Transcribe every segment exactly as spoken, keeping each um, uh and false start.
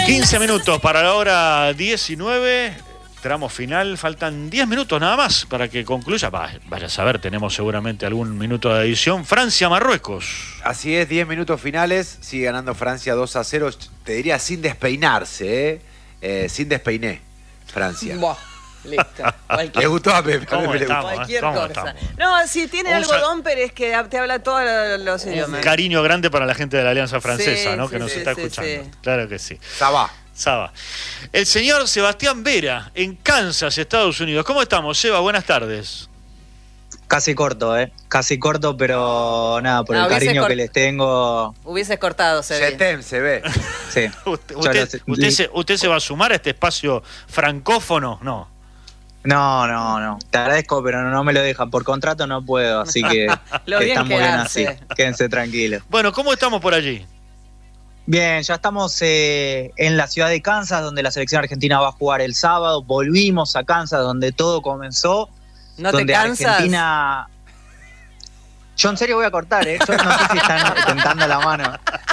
quince minutos para la hora diecinueve, tramo final, faltan diez minutos nada más para que concluya. Vaya a saber, tenemos seguramente algún minuto de edición. Francia-Marruecos. Así es, diez minutos finales, sigue ganando Francia dos a cero, te diría sin despeinarse, ¿eh? Eh, sin despeiné, Francia. Buah, listo. Cualquier, Le gustó a Pepe. ¿Cómo a Pepe le estamos, gustó. cualquier ¿Cómo cosa. estamos? No, si tiene Un algo sa- Domper es que te habla todos los Un idiomas. cariño grande para la gente de la Alianza Francesa, Sí, ¿no? sí, que nos sí, está sí, escuchando. sí. Claro que sí. Sabá. Saba. El señor Sebastián Vera, en Kansas, Estados Unidos. ¿Cómo estamos, Seba? Buenas tardes. Casi corto, ¿eh? Casi corto, pero nada, por Ah, el hubiese cariño cort- que les tengo. Hubieses cortado, se ve. Setem se ve. Sí. ¿Usted, Yo usted, lo sé. usted se, ¿Usted se va a sumar a este espacio francófono? No. No, no, no. Te agradezco, pero no, no me lo dejan. Por contrato no puedo, así que Lo bien está muy bien así. quedarse. Quédense tranquilos. Bueno, ¿cómo estamos por allí? Bien, ya estamos eh, en la ciudad de Kansas, donde la selección argentina va a jugar el sábado. Volvimos a Kansas, donde todo comenzó. ¿No te donde cansas? Argentina... Yo en serio voy a cortar, ¿eh? Yo no sé si están tentando la mano.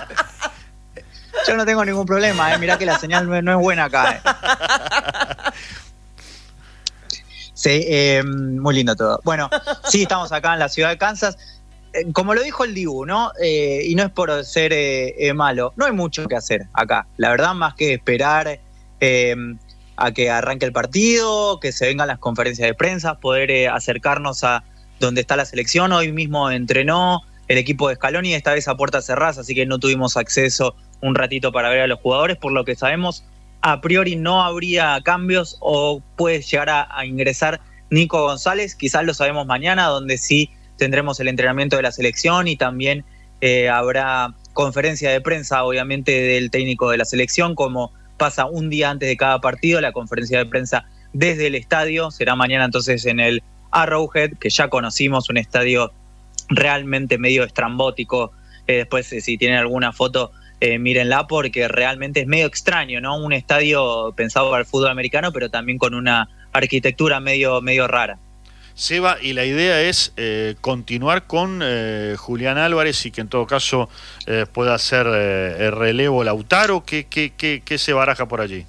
Yo no tengo ningún problema, ¿eh? Mirá que la señal no es, no es buena acá, ¿eh? Sí, eh, muy lindo todo. Bueno, sí, estamos acá en la ciudad de Kansas. Eh, como lo dijo el Dibu, ¿no? Eh, y no es por ser eh, eh, malo, no hay mucho que hacer acá. La verdad, más que esperar eh, a que arranque el partido, que se vengan las conferencias de prensa, poder eh, acercarnos a donde está la selección. Hoy mismo entrenó el equipo de Scaloni, esta vez a puertas cerradas, así que no tuvimos acceso un ratito para ver a los jugadores. Por lo que sabemos, a priori no habría cambios o puede llegar a, a ingresar Nico González. Quizás lo sabemos mañana, donde sí tendremos el entrenamiento de la selección y también eh, habrá conferencia de prensa, obviamente, del técnico de la selección, como pasa un día antes de cada partido. La conferencia de prensa desde el estadio será mañana entonces en el Arrowhead, que ya conocimos, un estadio realmente medio estrambótico. Eh, después, eh, si tienen alguna foto, eh, mírenla, porque realmente es medio extraño, ¿no? Un estadio pensado para el fútbol americano, pero también con una arquitectura medio, medio rara. Seba, y la idea es eh, continuar con eh, Julián Álvarez y que en todo caso eh, pueda hacer eh, el relevo Lautaro. ¿Qué, qué, qué, ¿Qué se baraja por allí?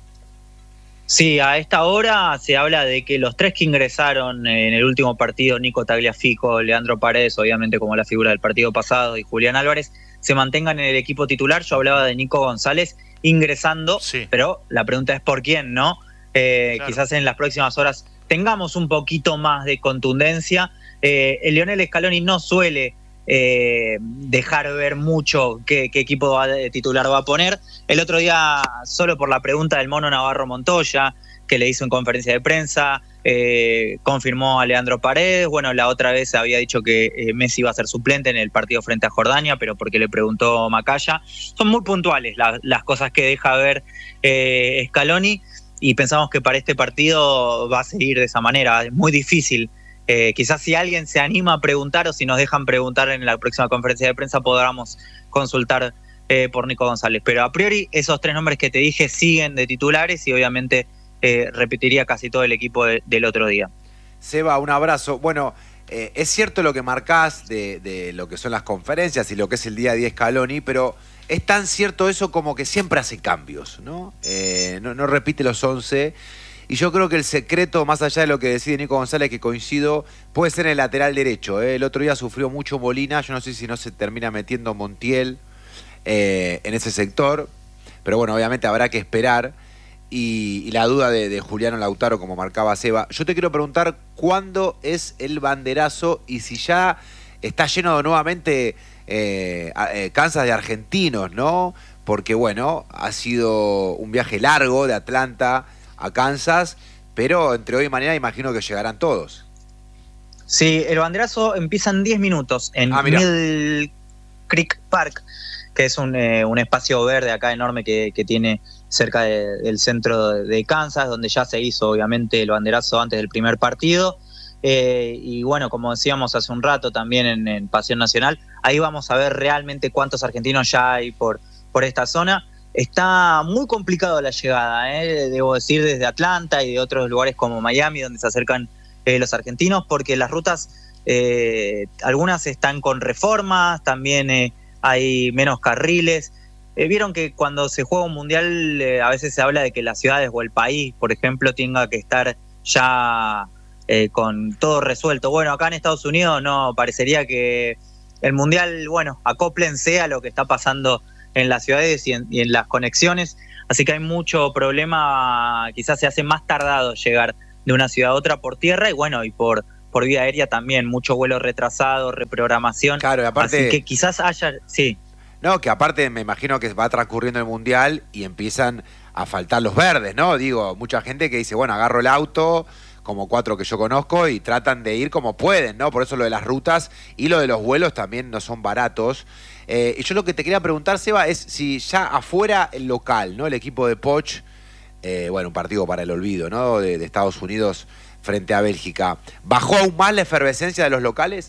Sí, a esta hora se habla de que los tres que ingresaron en el último partido, Nico Tagliafico, Leandro Paredes, obviamente como la figura del partido pasado, y Julián Álvarez, se mantengan en el equipo titular. Yo hablaba de Nico González ingresando, Sí. pero la pregunta es ¿por quién, no? Eh, Claro. Quizás en las próximas horas tengamos un poquito más de contundencia. Eh, el Lionel Scaloni no suele eh, dejar ver mucho qué, qué equipo va, de titular va a poner. El otro día, solo por la pregunta del Mono Navarro Montoya, que le hizo en conferencia de prensa, eh, confirmó a Leandro Paredes. Bueno, la otra vez había dicho que eh, Messi iba a ser suplente en el partido frente a Jordania, pero porque le preguntó Macaya. Son muy puntuales la, las cosas que deja ver eh, Scaloni, y pensamos que para este partido va a seguir de esa manera. Es muy difícil. Eh, quizás si alguien se anima a preguntar, o si nos dejan preguntar en la próxima conferencia de prensa, podamos consultar eh, por Nico González. Pero a priori esos tres nombres que te dije siguen de titulares, y obviamente eh, repetiría casi todo el equipo de, del otro día. Seba, un abrazo. Bueno, eh, es cierto lo que marcás de, de lo que son las conferencias y lo que es el día a día Scaloni, pero es tan cierto eso como que siempre hace cambios, ¿no? Eh, no, no repite los once. Y yo creo que el secreto, más allá de lo que decide Nico González, que coincido, puede ser en el lateral derecho, ¿eh? El otro día sufrió mucho Molina, yo no sé si no se termina metiendo Montiel eh, en ese sector, pero bueno, obviamente habrá que esperar. Y, y la duda de, de Juliano Lautaro, como marcaba Seba. Yo te quiero preguntar cuándo es el banderazo y si ya está lleno nuevamente eh, eh, Kansas de argentinos, ¿no? Porque bueno, ha sido un viaje largo de Atlanta a Kansas, pero entre hoy y mañana imagino que llegarán todos. Sí, el banderazo empieza en diez minutos en Ah, mirá. Mill Creek Park, que es un, eh, un espacio verde acá enorme que, que tiene cerca de, del centro de, de Kansas, donde ya se hizo obviamente el banderazo antes del primer partido. Eh, y bueno, como decíamos hace un rato también en, en Pasión Nacional, ahí vamos a ver realmente cuántos argentinos ya hay por, por esta zona. Está muy complicado la llegada, ¿eh? Debo decir, desde Atlanta y de otros lugares como Miami, donde se acercan eh, los argentinos, porque las rutas, eh, algunas están con reformas, también eh, hay menos carriles. eh, vieron que cuando se juega un mundial eh, a veces se habla de que las ciudades o el país, por ejemplo, tenga que estar ya eh, con todo resuelto. Bueno, acá en Estados Unidos no, parecería que el mundial, bueno, acóplense a lo que está pasando en las ciudades y en, y en las conexiones, así que hay mucho problema, quizás se hace más tardado llegar de una ciudad a otra por tierra y bueno, y por, por vía aérea también, mucho vuelo retrasado, reprogramación, claro, y aparte, así que quizás haya, sí. No, que aparte me imagino que va transcurriendo el mundial y empiezan a faltar los verdes, ¿no? Digo, mucha gente que dice, bueno, agarro el auto, como cuatro que yo conozco, y tratan de ir como pueden, ¿no? Por eso lo de las rutas y lo de los vuelos también no son baratos. Eh, y yo lo que te quería preguntar, Seba, es si ya afuera el local, ¿no? El equipo de Poch, eh, bueno, un partido para el olvido, ¿no? De, de Estados Unidos frente a Bélgica. ¿Bajó aún más la efervescencia de los locales?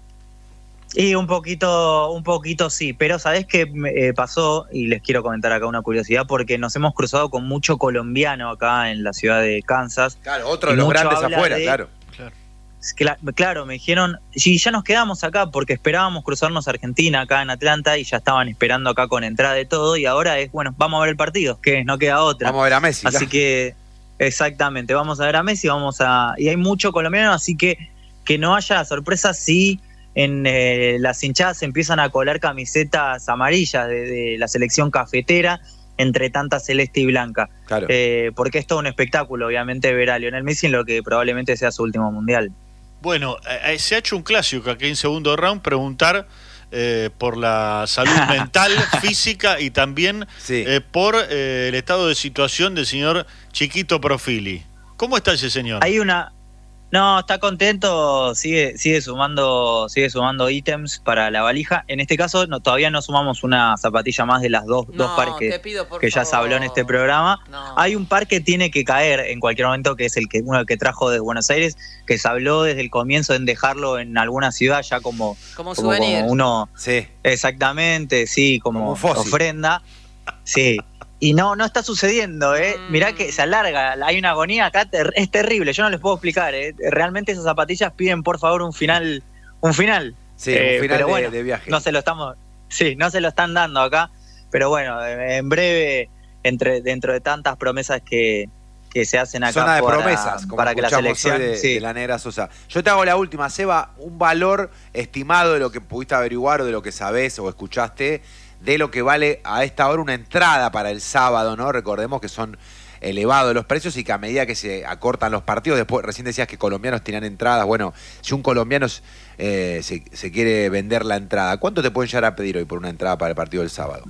Y un poquito, un poquito sí, pero ¿sabés qué eh, pasó? Y les quiero comentar acá una curiosidad, porque nos hemos cruzado con mucho colombiano acá en la ciudad de Kansas. Claro, otro de los grandes afuera, de, claro. claro. Claro, me dijeron, sí, ya nos quedamos acá porque esperábamos cruzarnos a Argentina acá en Atlanta y ya estaban esperando acá con entrada de todo y ahora es, bueno, vamos a ver el partido, que no queda otra. Vamos a ver a Messi. Así claro. que, exactamente, vamos a ver a Messi, vamos a... Y hay mucho colombiano, así que que no haya sorpresas si... En eh, las hinchadas se empiezan a colar camisetas amarillas de, de la selección cafetera entre tanta celeste y blanca. Claro. Eh, porque es todo un espectáculo, obviamente, ver a Lionel Messi en lo que probablemente sea su último mundial. Bueno, eh, se ha hecho un clásico aquí en segundo round, preguntar eh, por la salud mental, física y también sí. eh, por eh, el estado de situación del señor Chiquito Profili. ¿Cómo está ese señor? Hay una... No, está contento, sigue sigue sumando sigue sumando ítems para la valija. En este caso no, todavía no sumamos una zapatilla más de las dos, no, dos pares que, pido, que ya se habló en este programa. No. Hay un par que tiene que caer en cualquier momento, que es el que uno que trajo de Buenos Aires, que se habló desde el comienzo en dejarlo en alguna ciudad ya como, como, como, como uno... Sí. Exactamente, sí, como, como ofrenda. Sí. Y no, no está sucediendo, ¿eh? Mm. Mirá que se alarga, hay una agonía acá, ter es terrible, yo no les puedo explicar, ¿eh? Realmente esas zapatillas piden, por favor, un final, un final. Sí, eh, un final pero de, bueno, de viaje. No se lo estamos, sí, no se lo están dando acá, pero bueno, en breve, entre, dentro de tantas promesas que, que se hacen acá. Zona de para, promesas, como para que la selección de, sí. de la Negra Sosa. Yo te hago la última, Seba, un valor estimado de lo que pudiste averiguar o de lo que sabés o escuchaste, de lo que vale a esta hora una entrada para el sábado, ¿no? Recordemos que son elevados los precios y que a medida que se acortan los partidos, después recién decías que colombianos tienen entradas, bueno, si un colombiano eh, se, se quiere vender la entrada, ¿cuánto te pueden llegar a pedir hoy por una entrada para el partido del sábado?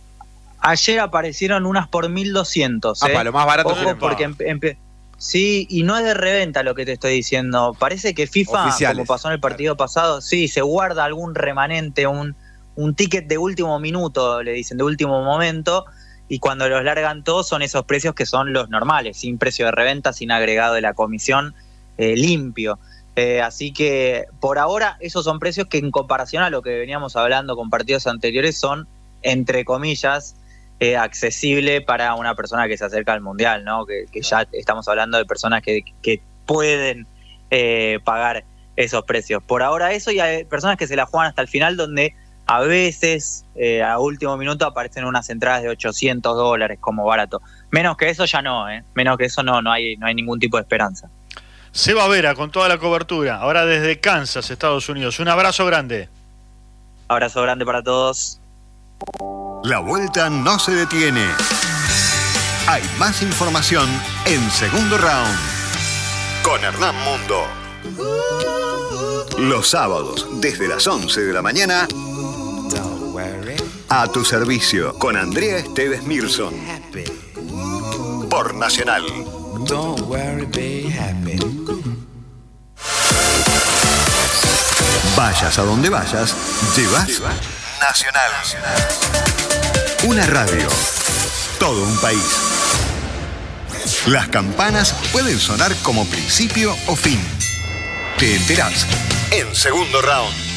Ayer aparecieron unas por mil doscientos. Ah, ¿eh? para lo más barato. Ojo, porque en, en, sí, y no es de reventa lo que te estoy diciendo. Parece que FIFA, oficiales, como pasó en el partido claro. pasado, sí, se guarda algún remanente, un... un ticket de último minuto, le dicen, de último momento, y cuando los largan todos son esos precios que son los normales, sin precio de reventa, sin agregado de la comisión, eh, limpio. Eh, así que por ahora esos son precios que en comparación a lo que veníamos hablando con partidos anteriores son, entre comillas, eh, accesible para una persona que se acerca al Mundial, ¿no? Que, que ya estamos hablando de personas que, que pueden eh, pagar esos precios. Por ahora eso, y hay personas que se la juegan hasta el final, donde a veces, eh, a último minuto, aparecen unas entradas de ochocientos dólares como barato. Menos que eso ya no, ¿eh? Menos que eso no, no hay, no hay ningún tipo de esperanza. Seba Vera, con toda la cobertura, ahora desde Kansas, Estados Unidos. Un abrazo grande. Abrazo grande para todos. La vuelta no se detiene. Hay más información en Segundo Round con Hernán Mundo. Los sábados, desde las once de la mañana, a tu servicio con Andrea Esteves Mirson. Por Nacional. Don't worry, be happy. Vayas a donde vayas, llevas Nacional. Una radio, todo un país. Las campanas pueden sonar como principio o fin. Te enterás en Segundo Round.